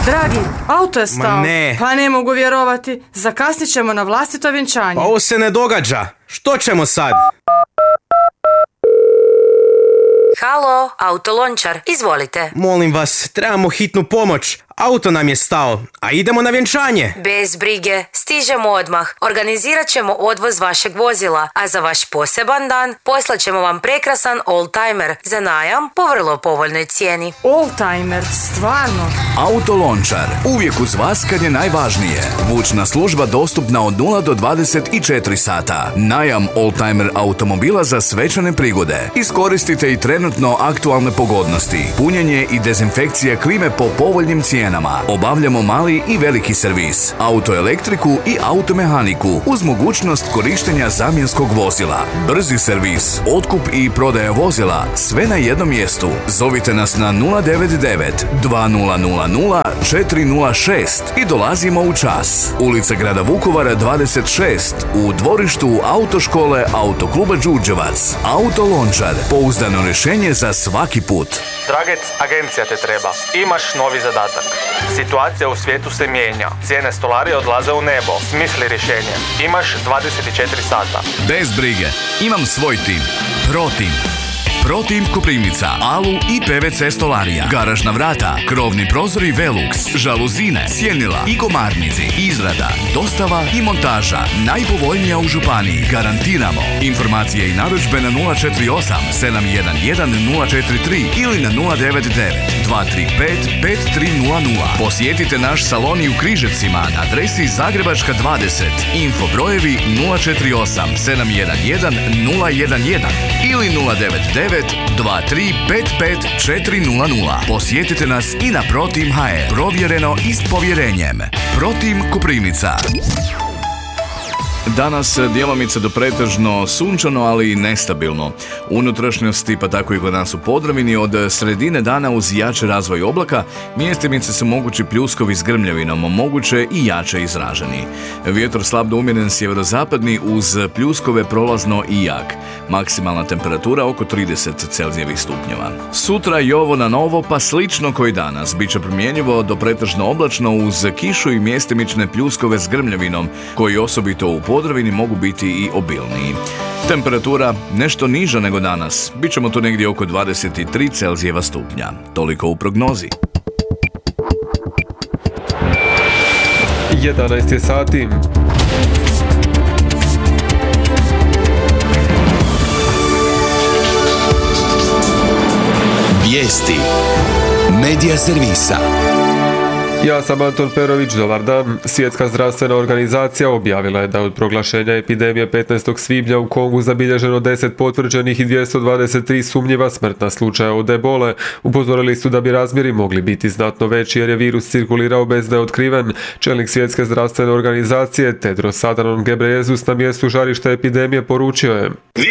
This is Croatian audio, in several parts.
Dragi, auto je stao. Ma ne. Pa ne mogu vjerovati. Zakasnit ćemo na vlastito vjenčanje. Pa ovo se ne događa. Što ćemo sad? Halo, Autolončar, izvolite. Molim vas, trebamo hitnu pomoć. Auto nam je stao, a idemo na vjenčanje. Bez brige, stižemo odmah. Organizirat ćemo odvoz vašeg vozila, a za vaš poseban dan poslat ćemo vam prekrasan oldtimer za najam po vrlo povoljnoj cijeni. Oldtimer, stvarno. Autolončar, uvijek uz vas kad je najvažnije. Vučna služba dostupna od 0 do 24 sata. Najam oldtimer automobila za svečane prigode. Iskoristite i trenutno aktualne pogodnosti. Punjenje i dezinfekcija klime po povoljnim cijenama. Obavljamo mali i veliki servis, autoelektriku i automehaniku uz mogućnost korištenja zamjenskog vozila. Brzi servis, otkup i prodaja vozila, sve na jednom mjestu. Zovite nas na 099 2000 406 i dolazimo u čas. Ulica Grada Vukovara 26 u dvorištu Autoškole Autokluba Đurđevac. Autolončar, pouzdano rješenje za svaki put. Dragec, agencija te treba. Imaš novi zadatak. Situacija u svijetu se mijenja. Cijene stolarije odlaze u nebo. Smisli rješenje. Imaš 24 sata. Bez brige, imam svoj tim. ProTim. ProTim Koprivnica, Alu i PVC stolarija, garažna vrata, krovni prozori Velux, žaluzine, sjenila i komarnici, izrada, dostava i montaža, najpovoljnija u županiji, garantiramo. Informacije i narudžbe na 048 711 043 ili na 099 235 5300. Posjetite naš salon i u Križevcima na adresi Zagrebačka 20. Info brojevi 048 711 011 ili 099 2355400. Posjetite nas i na ProTim.hr. Provjereno i s povjerenjem. ProTim Koprivnica. Danas djelomice do pretežno sunčano, ali i nestabilno. U unutrašnjosti, pa tako i kod nas u Podravini, od sredine dana uz jači razvoj oblaka, mjestimice su mogući pljuskovi s grmljavinom, moguće i jače izraženi. Vjetar slab do umjeren sjeverozapadni uz pljuskove prolazno i jak. Maksimalna temperatura oko 30 Celzijevih stupnjeva. Sutra i ovo na novo, pa slično koji danas, bit će promjenjivo do pretežno oblačno uz kišu i mjestimične pljuskove s grmljavinom, koji osobito u Podravini mogu biti i obilniji. Temperatura nešto niža nego danas, bit ćemo tu negdje oko 23 Celzijeva stupnja. Toliko u prognozi. 11 je sati. Vijesti Medija servisa. Ja sam Anton Perović, dobar dan. Svjetska zdravstvena organizacija objavila je da od proglašenja epidemije 15. svibnja u Kongu zabilježeno 10 potvrđenih i 223 sumnjiva smrtna slučaja od ebole. Upozorili su da bi razmjeri mogli biti znatno veći jer je virus cirkulirao bez da je otkriven. Čelnik Svjetske zdravstvene organizacije Tedros Adhanom Ghebreyesus na mjestu žarišta epidemije poručio je: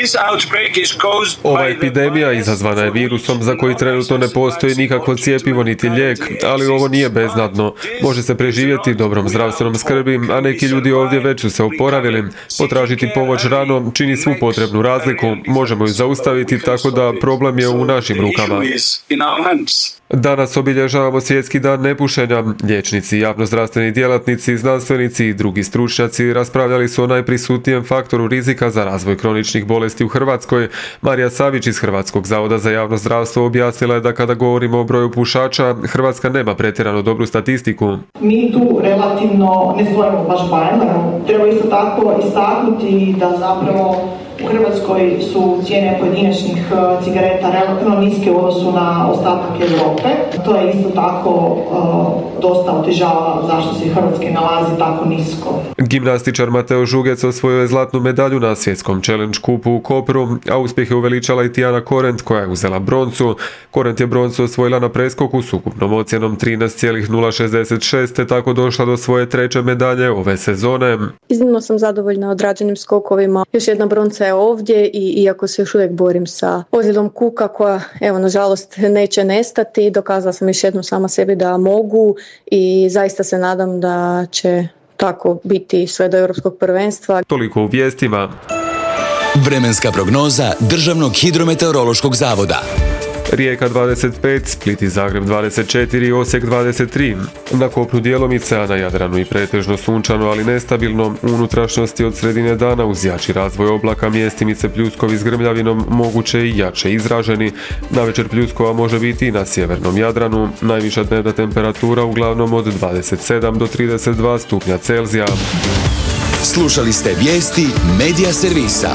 ova epidemija izazvana je virusom za koji trenutno ne postoji nikakvo cjepivo niti lijek, ali ovo nije beznadno. Može se preživjeti dobrom zdravstvenom skrbi, a neki ljudi ovdje već su se oporavili. Potražiti pomoć rano čini svu potrebnu razliku. Možemo ju zaustaviti, tako da problem je u našim rukama. Danas obilježavamo Svjetski dan nepušenja. Liječnici, javnozdravstveni djelatnici, znanstvenici i drugi stručnjaci raspravljali su o najprisutnijem faktoru rizika za razvoj kroničnih bolesti u Hrvatskoj. Marija Savić iz Hrvatskog zavoda za javno zdravstvo objasnila je da kada govorimo o broju pušača, Hrvatska nema pretjerano dobru statistiku. Mi tu relativno ne stojimo baš bajno. Treba isto tako istaknuti da zapravo u Hrvatskoj su cijene pojedinačnih cigareta relativno niske u odnosu na ostatak Europe. To je isto tako dosta otežava zašto se Hrvatske nalazi tako nisko. Gimnastičar Mateo Žugec osvojio je zlatnu medalju na svjetskom challenge kupu u Kopru, a uspjeh je uveličala i Tijana Korent koja je uzela broncu. Korent je broncu osvojila na preskoku s ukupnom ocjenom 13,066 te tako došla do svoje treće medalje ove sezone. Iznimno sam zadovoljna odrađenim skokovima. Još jedna bronca je ovdje i iako se još uvijek borim sa ozljedom kuka koja, evo, nažalost neće nestati, dokazala sam još jednom sama sebi da mogu i zaista se nadam da će tako biti sve do Europskog prvenstva. Toliko u vijestima. Vremenska prognoza Državnog hidrometeorološkog zavoda. Rijeka 25, Split i Zagreb 24, Osijek 23. Na kopnu djelomice, a na Jadranu i pretežno sunčano, ali nestabilno. U unutrašnjosti od sredine dana uz jači razvoj oblaka, mjestimice pljuskovi s grmljavinom, moguće i jače izraženi. Navečer pljuskova može biti i na sjevernom Jadranu. Najviša dnevna temperatura uglavnom od 27 do 32 stupnja Celzija. Slušali ste vijesti Medija servisa.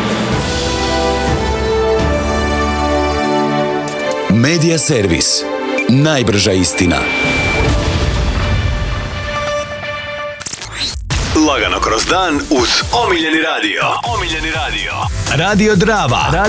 Medija servis. Najbrža istina. Lagano kroz dan uz omiljeni radio. Radio Drava.